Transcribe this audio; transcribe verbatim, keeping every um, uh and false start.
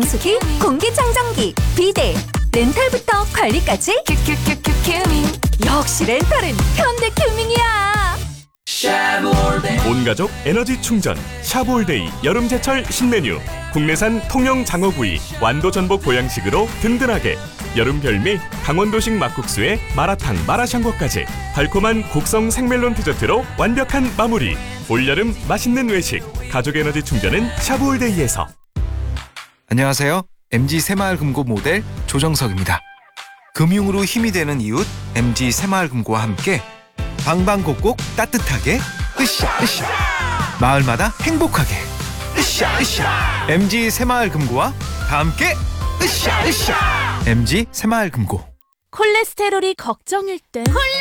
청소기, 공기청정기, 비데, 렌탈부터 관리까지 큐큐큐큐 큐밍. 역시 렌탈은 현대큐밍이야. 온가족 에너지 충전 샤브올데이 여름제철 신메뉴. 국내산 통영 장어구이 완도 전복 보양식으로 든든하게. 여름 별미 강원도식 막국수에 마라탕 마라샹궈까지 달콤한 곡성 생멜론 디저트로 완벽한 마무리. 올여름 맛있는 외식 가족 에너지 충전은 샤브올데이에서. 안녕하세요. 엠지 새마을금고 모델 조정석입니다. 금융으로 힘이 되는 이웃 엠지 새마을금고와 함께 방방곡곡 따뜻하게 으쌰 으쌰 마을마다 행복하게 으쌰 으쌰 엠지 새마을금고와 다 함께 으쌰 으쌰 엠지 새마을금고. 콜레스테롤이 걱정일 땐 콜레